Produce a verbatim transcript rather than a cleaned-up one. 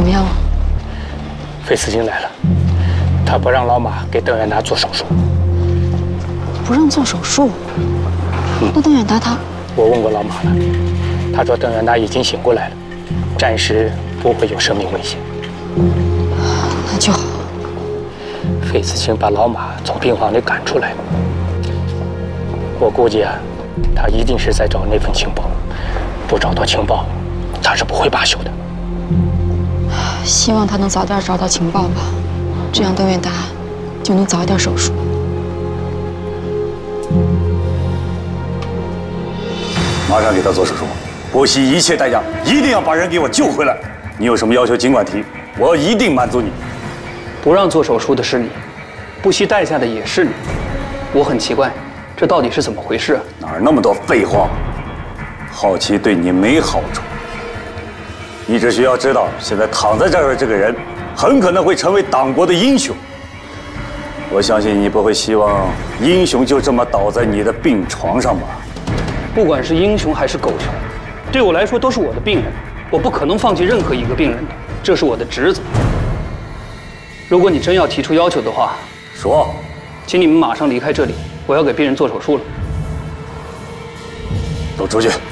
怎么样了？ 费斯汀来了，他不让老马给邓远达做手术。 不让做手术？嗯、那邓远达他…… 我问过老马了，他说邓远达已经醒过来了，暂时不会有生命危险。 那就好。 费斯汀把老马从病房里赶出来，我估计啊，他一定是在找那份情报，不找到情报，他是不会罢休的。 希望他能早点找到情报吧，这样邓远达就能早一点手术。 马上给他做手术，不惜一切代价，一定要把人给我救回来。你有什么要求尽管提，我一定满足你。 不让做手术的是你，不惜代价的也是你。我很奇怪，这到底是怎么回事啊？ 哪儿那么多废话？好奇对你没好处。你只需要知道，现在躺在这儿的这个人，很可能会成为党国的英雄。我相信你不会希望英雄就这么倒在你的病床上吧？ 不管是英雄还是狗熊，对我来说都是我的病人，我不可能放弃任何一个病人的，这是我的职责。如果你真要提出要求的话， 说， 请你们马上离开这里，我要给病人做手术了。 都出去。